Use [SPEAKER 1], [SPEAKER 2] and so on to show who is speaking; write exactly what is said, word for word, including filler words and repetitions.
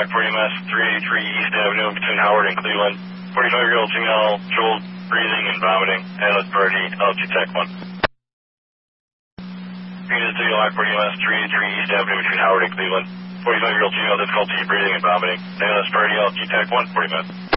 [SPEAKER 1] Lac forty M S three eighty-three East Avenue between Howard and Cleveland. forty-five-year-old female, chilled, breathing, and vomiting. Ambulance priority, L G Tech one. Unit three, Lac forty M S three eighty-three East Avenue between Howard and Cleveland. forty-five-year-old female, difficulty breathing and vomiting. Ambulance priority, L G Tech one, forty minutes.